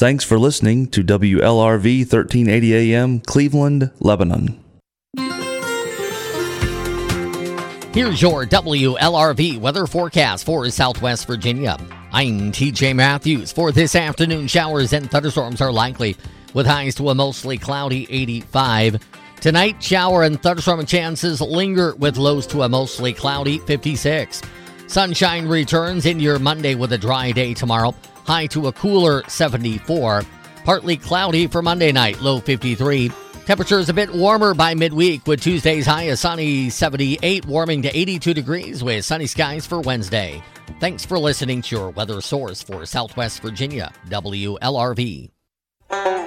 Thanks for listening to WLRV 1380 AM, Cleveland, Lebanon. Here's your WLRV weather forecast for Southwest Virginia. I'm TJ Matthews. For this afternoon, showers and thunderstorms are likely, with highs to a mostly cloudy 85. Tonight, shower and thunderstorm chances linger with lows to a mostly cloudy 56. Sunshine returns in your Monday with a dry day tomorrow, high to a cooler 74. Partly cloudy for Monday night, low 53. Temperatures a bit warmer by midweek, with Tuesday's high a sunny 78, warming to 82 degrees with sunny skies for Wednesday. Thanks for listening to your weather source for Southwest Virginia, WLRV.